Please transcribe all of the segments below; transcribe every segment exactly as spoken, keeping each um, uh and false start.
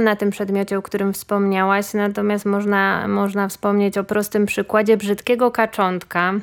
znam na tym przedmiocie, o którym wspomniałaś, natomiast można, można wspomnieć o prostym przykładzie Brzydkiego Kaczątka,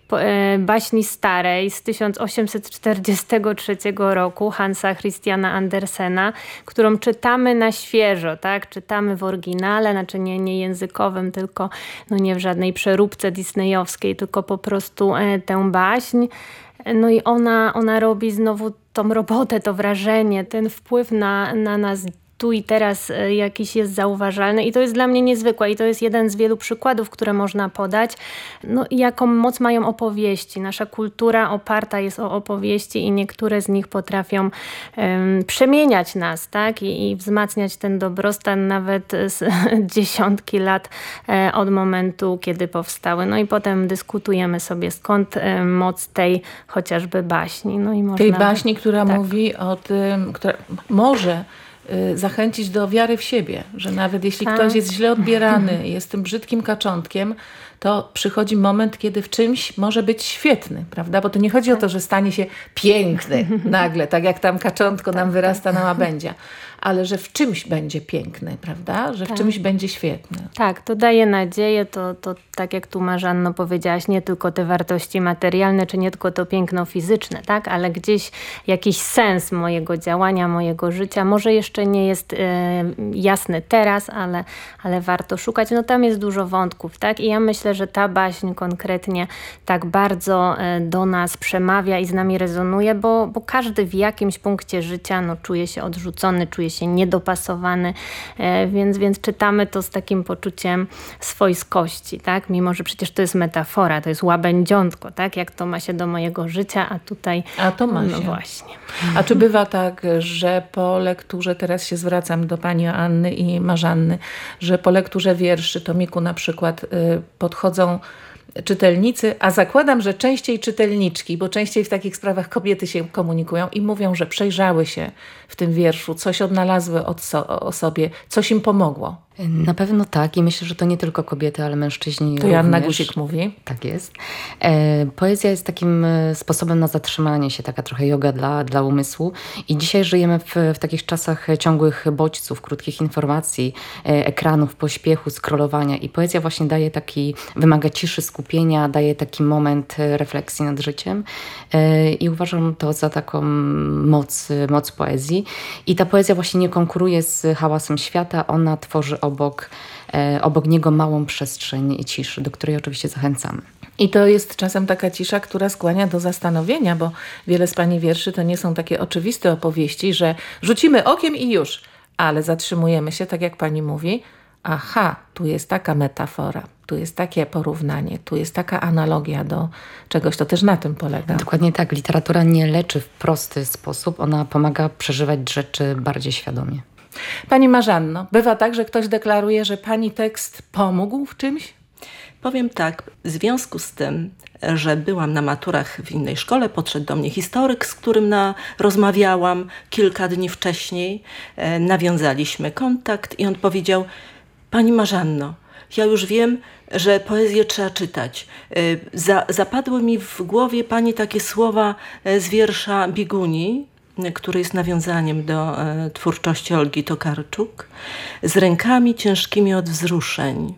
baśni starej z tysiąc osiemset czterdziestego trzeciego roku Hansa Christiana Andersena, którą czytamy na świeżo, tak? Czytamy w oryginale, znaczy nie, nie językowym, tylko no nie w żadnej przeróbce disneyowskiej, tylko po prostu e, tę baśń. No i ona, ona robi znowu tą robotę, to wrażenie, ten wpływ na, na nas tu i teraz jakiś jest zauważalny i to jest dla mnie niezwykłe i to jest jeden z wielu przykładów, które można podać. No i jaką moc mają opowieści. Nasza kultura oparta jest o opowieści i niektóre z nich potrafią um, przemieniać nas, tak? I, i wzmacniać ten dobrostan nawet z dziesiątki lat e, od momentu, kiedy powstały. No i potem dyskutujemy sobie, skąd e, moc tej chociażby baśni. No i można, tej baśni, która tak. mówi o tym, która może zachęcić do wiary w siebie, że nawet jeśli tak. ktoś jest źle odbierany, jest tym brzydkim kaczątkiem, to przychodzi moment, kiedy w czymś może być świetny, prawda? Bo to nie chodzi tak. o to, że stanie się piękny nagle, tak jak tam kaczątko tak, nam wyrasta tak. na łabędzia, ale że w czymś będzie piękny, prawda? Że w tak. czymś będzie świetny. Tak, to daje nadzieję, to, to tak jak tu Marzanno powiedziałaś, nie tylko te wartości materialne, czy nie tylko to piękno fizyczne, tak? Ale gdzieś jakiś sens mojego działania, mojego życia, może jeszcze nie jest e, jasny teraz, ale, ale warto szukać. No tam jest dużo wątków, tak? I ja myślę, że ta baśń konkretnie tak bardzo e, do nas przemawia i z nami rezonuje, bo, bo każdy w jakimś punkcie życia no, czuje się odrzucony, czuje się niedopasowany, e, więc, więc czytamy to z takim poczuciem swojskości, tak? Mimo, że przecież to jest metafora, to jest łabędziątko, tak? Jak to ma się do mojego życia, a tutaj... A to ma no się. właśnie. A czy bywa tak, że po lekturze, teraz się zwracam do pani Anny i Marzanny, że po lekturze wierszy tomiku na przykład y, podchodzą czytelnicy, a zakładam, że częściej czytelniczki, bo częściej w takich sprawach kobiety się komunikują i mówią, że przejrzały się w tym wierszu, coś odnalazły od so- o sobie, coś im pomogło. Na pewno tak i myślę, że to nie tylko kobiety, ale mężczyźni to również. To Joanna Guzik mówi. Tak jest. E, poezja jest takim sposobem na zatrzymanie się, taka trochę joga dla, dla umysłu i dzisiaj żyjemy w, w takich czasach ciągłych bodźców, krótkich informacji, e, ekranów, pośpiechu, scrollowania i poezja właśnie daje taki, wymaga ciszy, skupienia, daje taki moment refleksji nad życiem e, i uważam to za taką moc, moc poezji i ta poezja właśnie nie konkuruje z hałasem świata, ona tworzy obok, e, obok niego małą przestrzeń ciszy, do której oczywiście zachęcamy. I to jest czasem taka cisza, która skłania do zastanowienia, bo wiele z pani wierszy to nie są takie oczywiste opowieści, że rzucimy okiem i już, ale zatrzymujemy się, tak jak pani mówi, aha, tu jest taka metafora, tu jest takie porównanie, tu jest taka analogia do czegoś, to też na tym polega. Dokładnie tak, literatura nie leczy w prosty sposób, ona pomaga przeżywać rzeczy bardziej świadomie. Pani Marzanno, bywa tak, że ktoś deklaruje, że pani tekst pomógł w czymś? Powiem tak, w związku z tym, że byłam na maturach w innej szkole, podszedł do mnie historyk, z którym na, rozmawiałam kilka dni wcześniej, e, nawiązaliśmy kontakt i on powiedział: pani Marzanno, ja już wiem, że poezję trzeba czytać. E, za, zapadły mi w głowie pani takie słowa z wiersza Biguni, który jest nawiązaniem do e, twórczości Olgi Tokarczuk, z rękami ciężkimi od wzruszeń.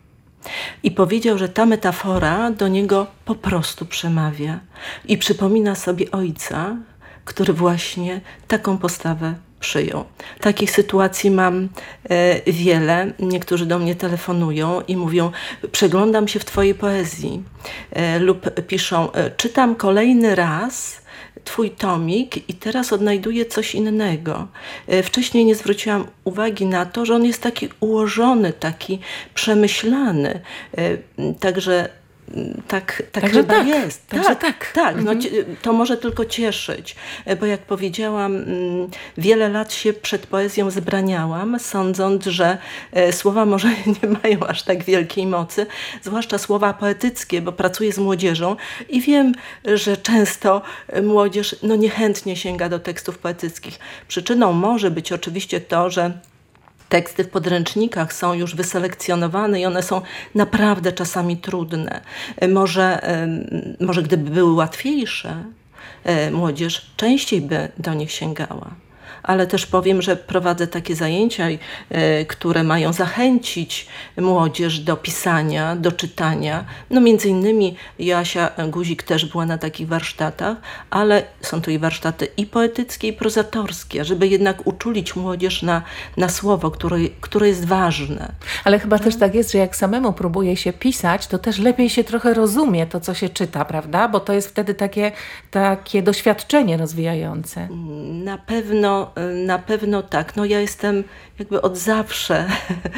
I powiedział, że ta metafora do niego po prostu przemawia i przypomina sobie ojca, który właśnie taką postawę przyjął. Takich sytuacji mam e, wiele. Niektórzy do mnie telefonują i mówią: przeglądam się w twojej poezji. E, lub piszą: e, czytam kolejny raz twój tomik i teraz odnajduję coś innego. E, wcześniej nie zwróciłam uwagi na to, że on jest taki ułożony, taki przemyślany. E, także Tak, tak Także chyba tak, jest. także Tak, tak. tak. Mhm. No, to może tylko cieszyć, bo jak powiedziałam, wiele lat się przed poezją zbraniałam, sądząc, że słowa może nie mają aż tak wielkiej mocy, zwłaszcza słowa poetyckie, bo pracuję z młodzieżą i wiem, że często młodzież no, niechętnie sięga do tekstów poetyckich. Przyczyną może być oczywiście to, że teksty w podręcznikach są już wyselekcjonowane i one są naprawdę czasami trudne. Może, może gdyby były łatwiejsze, młodzież częściej by do nich sięgała. ale też powiem, że prowadzę takie zajęcia, które mają zachęcić młodzież do pisania, do czytania. No między innymi Joasia Guzik też była na takich warsztatach, ale są to i warsztaty i poetyckie, i prozatorskie, żeby jednak uczulić młodzież na, na słowo, które, które jest ważne. Ale chyba też tak jest, że jak samemu próbuje się pisać, to też lepiej się trochę rozumie to, co się czyta, prawda? Bo to jest wtedy takie, takie doświadczenie rozwijające. Na pewno, na pewno tak. No ja jestem jakby od zawsze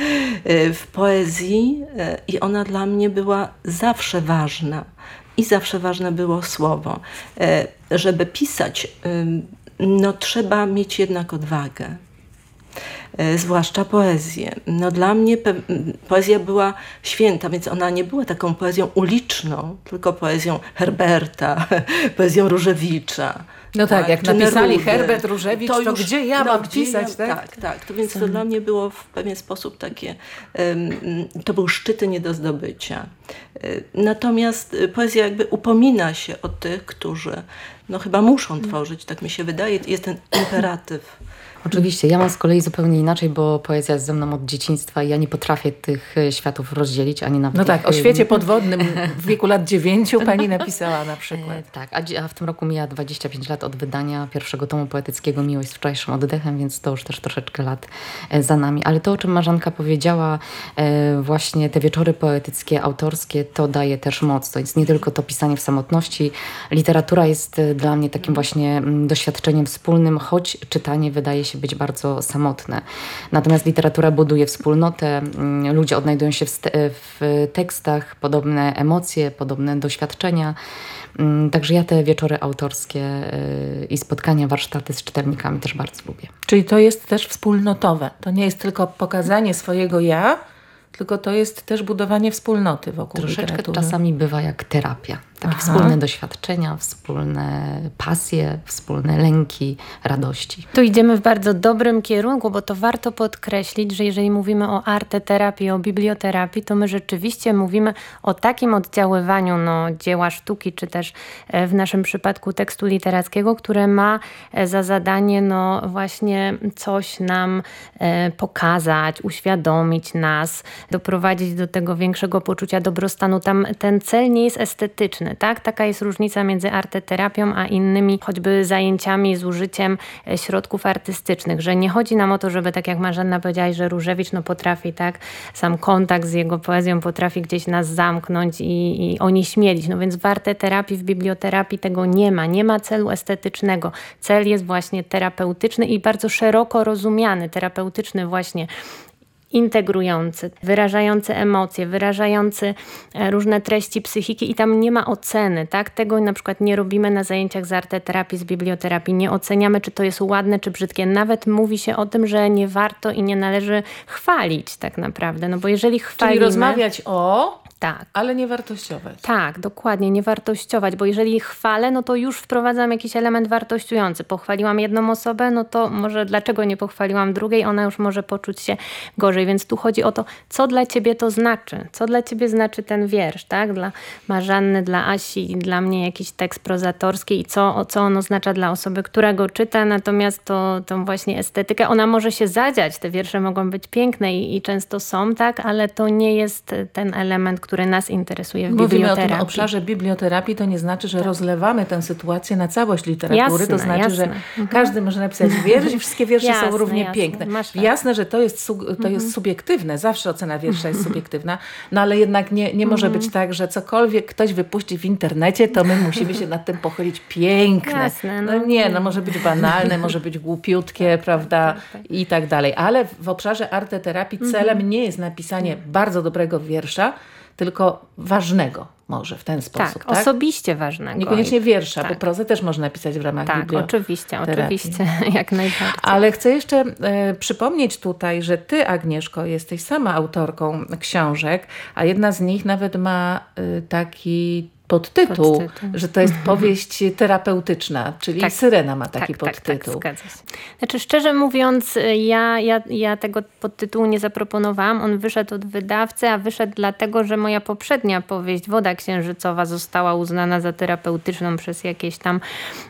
w poezji i ona dla mnie była zawsze ważna. I zawsze ważne było słowo. Żeby pisać, no trzeba mieć jednak odwagę. Zwłaszcza poezję. No dla mnie pe- poezja była święta, więc ona nie była taką poezją uliczną, tylko poezją Herberta, poezją Różewicza. No tak, tak jak napisali Nerudy. Herbert, Różewicz, to, już, to gdzie ja no, mam gdzie pisać? Ja, tak, tak, tak. To więc to dla mnie było w pewien sposób takie, um, to był szczyty nie do zdobycia. Natomiast poezja jakby upomina się o tych, którzy no chyba muszą tworzyć, tak mi się wydaje, jest ten imperatyw. Oczywiście, ja mam z kolei zupełnie inaczej, bo poezja jest ze mną od dzieciństwa i ja nie potrafię tych światów rozdzielić, ani nawet... No tak, o świecie podwodnym w wieku lat dziewięciu pani napisała na przykład. E, tak, a, a w tym roku mija dwadzieścia pięć lat od wydania pierwszego tomu poetyckiego Miłość z wczorajszym oddechem, więc to już też troszeczkę lat e, za nami. Ale to, o czym Marzanka powiedziała, e, właśnie te wieczory poetyckie, autorskie, to daje też moc. To jest nie tylko to pisanie w samotności. Literatura jest dla mnie takim właśnie m, doświadczeniem wspólnym, choć czytanie wydaje się być bardzo samotne. Natomiast literatura buduje wspólnotę, ludzie odnajdują się w, w tekstach, podobne emocje, podobne doświadczenia. Także ja te wieczory autorskie i spotkania, warsztaty z czytelnikami też bardzo lubię. Czyli to jest też wspólnotowe. To nie jest tylko pokazanie swojego ja, tylko to jest też budowanie wspólnoty wokół Troszeczkę literatury. czasami bywa jak terapia. Takie Aha. wspólne doświadczenia, wspólne pasje, wspólne lęki, radości. Tu idziemy w bardzo dobrym kierunku, bo to warto podkreślić, że jeżeli mówimy o arteterapii, o biblioterapii, to my rzeczywiście mówimy o takim oddziaływaniu no, dzieła sztuki, czy też w naszym przypadku tekstu literackiego, które ma za zadanie no, właśnie coś nam e, pokazać, uświadomić nas, doprowadzić do tego większego poczucia dobrostanu. Tam ten cel nie jest estetyczny. Tak? Taka jest różnica między arteterapią a innymi choćby zajęciami z użyciem środków artystycznych, że nie chodzi nam o to, żeby tak jak Marzanna powiedziałaś, że Różewicz no potrafi, tak, sam kontakt z jego poezją potrafi gdzieś nas zamknąć i, i onieśmielić. No więc w arteterapii, w biblioterapii tego nie ma. Nie ma celu estetycznego. Cel jest właśnie terapeutyczny i bardzo szeroko rozumiany. Terapeutyczny właśnie integrujący, wyrażający emocje, wyrażający różne treści psychiki i tam nie ma oceny, tak? Tego na przykład nie robimy na zajęciach z arteterapii, z biblioterapii. Nie oceniamy, czy to jest ładne, czy brzydkie. Nawet mówi się o tym, że nie warto i nie należy chwalić tak naprawdę, no bo jeżeli chwalimy... Czyli rozmawiać o... Tak. Ale nie wartościować. Tak, dokładnie, nie wartościować, bo jeżeli chwalę, no to już wprowadzam jakiś element wartościujący. Pochwaliłam jedną osobę, no to może dlaczego nie pochwaliłam drugiej? Ona już może poczuć się gorzej, więc tu chodzi o to, co dla ciebie to znaczy, co dla ciebie znaczy ten wiersz, tak? Dla Marzanny, dla Asi, dla mnie jakiś tekst prozatorski i co, co on oznacza dla osoby, która go czyta, natomiast to, tą właśnie estetykę, ona może się zadziać, te wiersze mogą być piękne i, i często są, tak? Ale to nie jest ten element, który nas interesuje w Mówimy biblioterapii. Mówimy o tym obszarze biblioterapii, to nie znaczy, że tak. rozlewamy tę sytuację na całość literatury. Jasne, to znaczy, jasne. że mhm. każdy może napisać wiersz i wszystkie wiersze jasne, są równie jasne. piękne. Masz jasne, że to jest, to mhm. jest subiektywne. Zawsze ocena wiersza jest subiektywna, no ale jednak nie, nie może mhm. być tak, że cokolwiek ktoś wypuści w internecie, to my musimy się nad tym pochylić. Piękne. Jasne, no. no nie, no może być banalne, może być głupiutkie, prawda, tak, tak, tak. i tak dalej. Ale w obszarze arteterapii celem mhm. nie jest napisanie bardzo dobrego wiersza, tylko ważnego może w ten sposób. Tak, tak? osobiście ważnego. Niekoniecznie wiersza, tak. bo prozę też można napisać w ramach tak, biblioterapii. oczywiście, oczywiście, jak najbardziej. Ale chcę jeszcze e, przypomnieć tutaj, że ty, Agnieszko, jesteś sama autorką książek, a jedna z nich nawet ma e, taki podtytuł, podtytuł. że to jest powieść terapeutyczna, czyli Tak. Syrena ma taki tak, podtytuł. Tak, tak, zgadza się. Znaczy szczerze mówiąc, ja, ja, ja tego podtytułu nie zaproponowałam. On wyszedł od wydawcy, a wyszedł dlatego, że moja poprzednia powieść Woda Księżycowa została uznana za terapeutyczną przez jakieś tam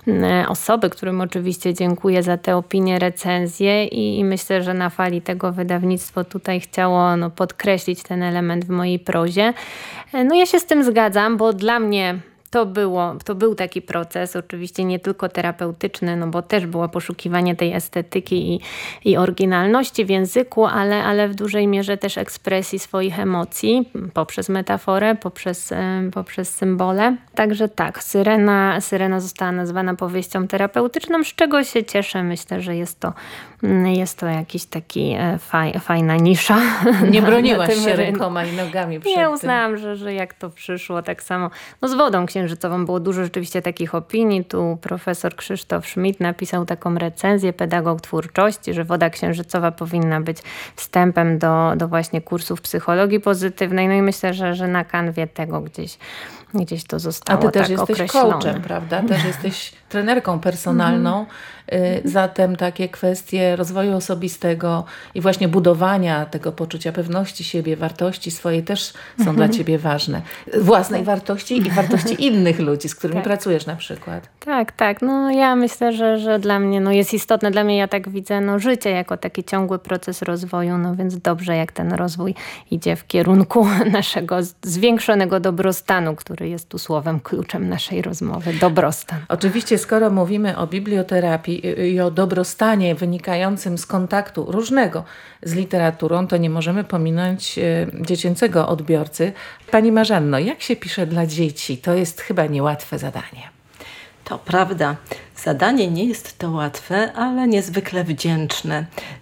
osoby, którym oczywiście dziękuję za te opinie, recenzje i, i myślę, że na fali tego wydawnictwo tutaj chciało no, podkreślić ten element w mojej prozie. No ja się z tym zgadzam, bo dla mnie To, było, to był taki proces, oczywiście nie tylko terapeutyczny, no bo też było poszukiwanie tej estetyki i, i oryginalności w języku, ale, ale w dużej mierze też ekspresji swoich emocji poprzez metaforę, poprzez, poprzez symbole. Także tak, Syrena, Syrena została nazwana powieścią terapeutyczną, z czego się cieszę. Myślę, że jest to, jest to jakiś taki faj, fajna nisza. Nie na, broniłaś na się rynku. rękoma i nogami przed Nie, tym. uznałam, że, że jak to przyszło, tak samo no z Wodą Księżycową było dużo rzeczywiście takich opinii. Tu profesor Krzysztof Schmidt napisał taką recenzję, pedagog twórczości, że Woda Księżycowa powinna być wstępem do, do właśnie kursów psychologii pozytywnej. No i myślę, że, że na kanwie tego gdzieś, gdzieś to zostało A ty też tak jesteś określone. coachem, prawda? Też jesteś trenerką personalną. Y, zatem takie kwestie rozwoju osobistego i właśnie budowania tego poczucia pewności siebie, wartości swojej też są dla ciebie ważne. Własnej wartości i wartości innych ludzi, z którymi Tak. pracujesz na przykład. Tak, tak. No ja myślę, że, że dla mnie no, jest istotne, dla mnie ja tak widzę no, życie jako taki ciągły proces rozwoju, no więc dobrze jak ten rozwój idzie w kierunku naszego zwiększonego dobrostanu, który jest tu słowem kluczem naszej rozmowy. Dobrostan. Oczywiście, skoro mówimy o biblioterapii i o dobrostanie wynikającym z kontaktu różnego z literaturą, to nie możemy pominąć dziecięcego odbiorcy. Pani Marzanno, jak się pisze dla dzieci? To jest chyba niełatwe zadanie. To prawda. Zadanie nie jest to łatwe, ale niezwykle wdzięczne.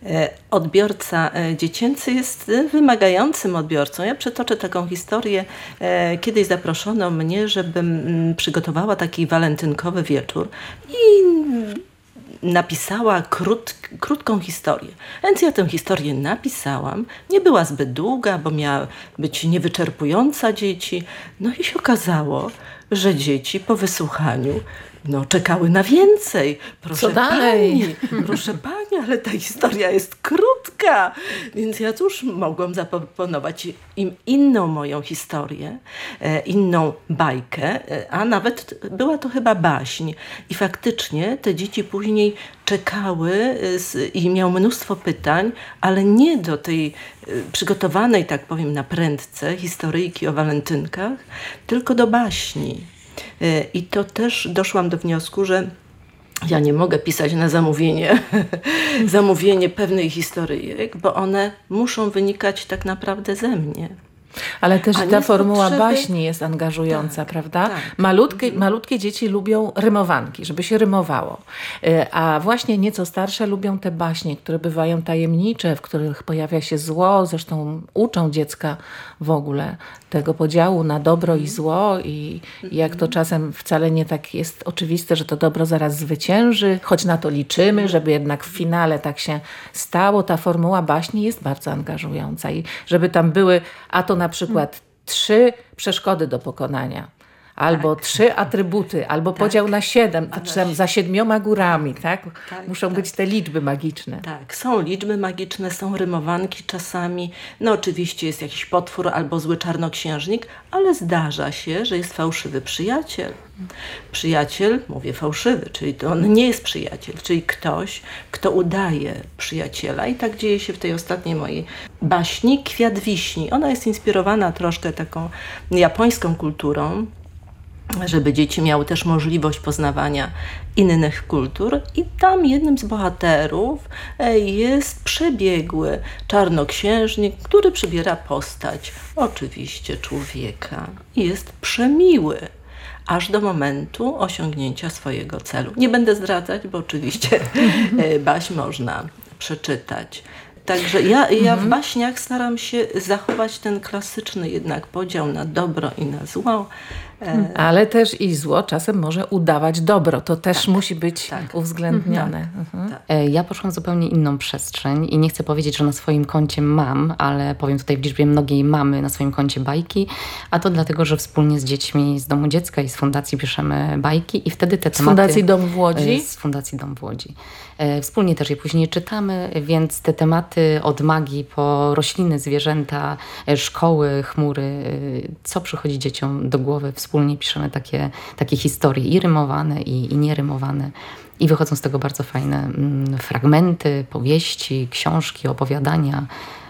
Odbiorca dziecięcy jest wymagającym odbiorcą. Ja przytoczę taką historię. Kiedyś zaproszono mnie, żebym przygotowała taki walentynkowy wieczór i napisała krót, krótką historię. Więc ja tę historię napisałam. Nie była zbyt długa, bo miała być niewyczerpująca dzieci. No i się okazało, że dzieci po wysłuchaniu no, czekały na więcej. Proszę Co dalej? Pani, proszę pani, ale ta historia jest krótka. Więc ja cóż mogłam zaproponować im inną moją historię, e, inną bajkę, e, a nawet była to chyba baśń. I faktycznie te dzieci później czekały z, i miały mnóstwo pytań, ale nie do tej e, przygotowanej, tak powiem, na prędce historyjki o walentynkach, tylko do baśni. I to też doszłam do wniosku, że ja nie mogę pisać na zamówienie, zamówienie pewnych historyjek, bo one muszą wynikać tak naprawdę ze mnie. Ale też A ta nie z formuła potrzeby- baśni jest angażująca, Tak, prawda? tak. Malutkie, malutkie dzieci lubią rymowanki, żeby się rymowało. Y, A właśnie nieco starsze lubią te baśnie, które bywają tajemnicze, w których pojawia się zło. Zresztą uczą dziecka w ogóle tego podziału na dobro i zło i i jak to czasem wcale nie tak jest oczywiste, że to dobro zaraz zwycięży, choć na to liczymy, żeby jednak w finale tak się stało. Ta formuła baśni jest bardzo angażująca i żeby tam były, a to na przykład trzy przeszkody do pokonania, albo trzy atrybuty, albo podział na siedem, czy tam za siedmioma górami, tak? Tak, Muszą tak. być te liczby magiczne. Tak, są liczby magiczne, są rymowanki czasami. No oczywiście jest jakiś potwór albo zły czarnoksiężnik, ale zdarza się, że jest fałszywy przyjaciel. Przyjaciel, mówię fałszywy, czyli to on nie jest przyjaciel, czyli ktoś, kto udaje przyjaciela. I tak dzieje się w tej ostatniej mojej baśni Kwiat Wiśni. Ona jest inspirowana troszkę taką japońską kulturą, żeby dzieci miały też możliwość poznawania innych kultur. I tam jednym z bohaterów jest przebiegły czarnoksiężnik, który przybiera postać oczywiście człowieka i jest przemiły aż do momentu osiągnięcia swojego celu. Nie będę zdradzać, bo oczywiście baśń można przeczytać. Także ja, ja w baśniach staram się zachować ten klasyczny jednak podział na dobro i na zło. Ale też i zło czasem może udawać dobro. To też tak, musi być tak. uwzględnione. Mhm. Tak. Ja poszłam w zupełnie inną przestrzeń i nie chcę powiedzieć, że na swoim koncie mam, ale powiem tutaj w liczbie mnogiej mamy na swoim koncie bajki, a to dlatego, że wspólnie z dziećmi z Domu Dziecka i z Fundacji piszemy bajki i wtedy te Z tematy... Fundacji Dom w Łodzi? Z Fundacji Dom w Łodzi. Wspólnie też je później czytamy, więc te tematy od magii po rośliny, zwierzęta, szkoły, chmury, co przychodzi dzieciom do głowy, wspólnie piszemy takie, takie historie i rymowane, i, i nierymowane. I wychodzą z tego bardzo fajne mm, fragmenty, powieści, książki, opowiadania.